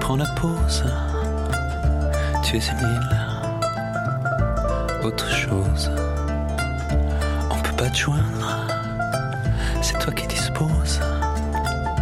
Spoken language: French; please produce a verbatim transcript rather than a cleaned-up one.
prends la pause. Tu es une île, autre chose. On peut pas te joindre, c'est toi qui disposes.